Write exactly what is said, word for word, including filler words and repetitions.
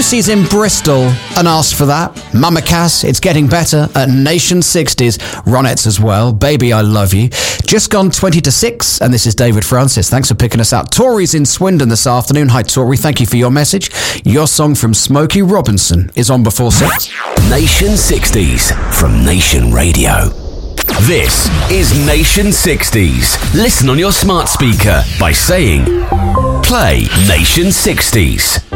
Lucy's in Bristol and asked for that. Mama Cass, It's Getting Better at Nation sixties. Ronettes as well. Baby, I Love You. Just gone twenty to six, and this is David Francis. Thanks for picking us up. Tori's in Swindon this afternoon. Hi, Tori. Thank you for your message. Your song from Smokey Robinson is on before six. Nation sixties from Nation Radio. This is Nation sixties. Listen on your smart speaker by saying, play Nation sixties.